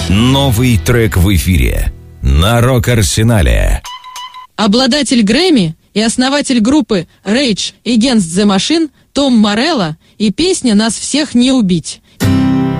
Новый трек в эфире на Рок-Арсенале. Обладатель Грэмми и основатель группы Rage Against the Machine Том Морелло и песня «Нас всех не убить».